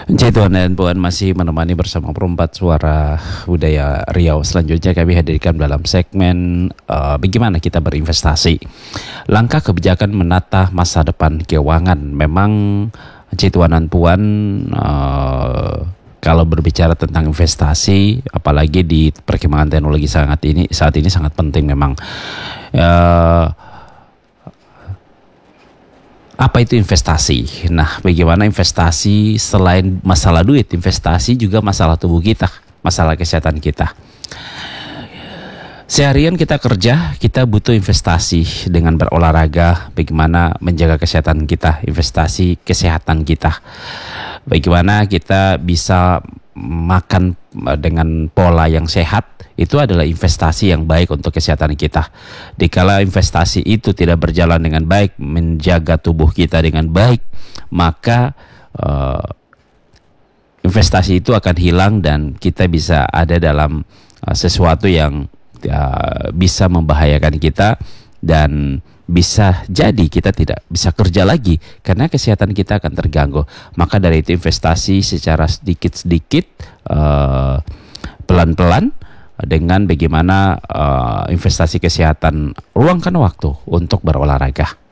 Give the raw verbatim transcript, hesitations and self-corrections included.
Jadi Tuhan dan Puan masih menemani bersama Perempat Suara Budaya Riau. Selanjutnya kami hadirkan dalam segmen uh, bagaimana kita berinvestasi. Langkah kebijakan menata masa depan keuangan. Memang Tuhan dan Puan uh, kalau berbicara tentang investasi, apalagi di perkembangan teknologi sangat ini saat ini sangat penting memang. Uh, Apa itu investasi? Nah, bagaimana investasi selain masalah duit, investasi juga masalah tubuh kita, masalah kesehatan kita. Seharian kita kerja, kita butuh investasi dengan berolahraga, bagaimana menjaga kesehatan kita, investasi kesehatan kita. Bagaimana kita bisa makan dengan pola yang sehat, itu adalah investasi yang baik untuk kesehatan kita. Dikala investasi itu tidak berjalan dengan baik, menjaga tubuh kita dengan baik, maka uh, investasi itu akan hilang dan kita bisa ada dalam uh, sesuatu yang uh, bisa membahayakan kita dan bisa jadi kita tidak bisa kerja lagi karena kesehatan kita akan terganggu. Maka dari itu investasi secara sedikit-sedikit, uh, pelan-pelan, dengan bagaimana uh, investasi kesehatan, luangkan waktu untuk berolahraga.